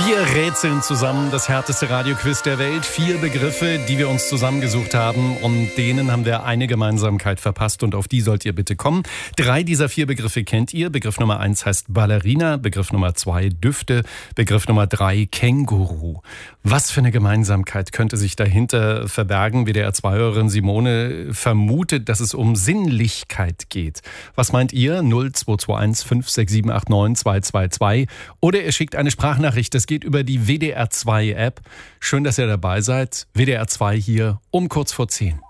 Wir rätseln zusammen das härteste Radioquiz der Welt. 4 Begriffe, die wir uns zusammengesucht haben, und denen haben wir eine Gemeinsamkeit verpasst und auf die sollt ihr bitte kommen. 3 dieser 4 Begriffe kennt ihr. Begriff Nummer 1 heißt Ballerina, Begriff Nummer 2 Düfte, Begriff Nummer 3 Känguru. Was für eine Gemeinsamkeit könnte sich dahinter verbergen? WDR2-Hörerin Simone vermutet, dass es um Sinnlichkeit geht. Was meint ihr? 0221 56789 222 oder ihr schickt eine Sprachnachricht. Das geht über die WDR2-App. Schön, dass ihr dabei seid. WDR2 hier um kurz vor 10.